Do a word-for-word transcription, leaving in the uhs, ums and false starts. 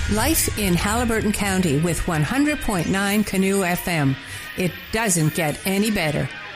Life in Haliburton County with one hundred point nine Canoe F M. It doesn't get any better.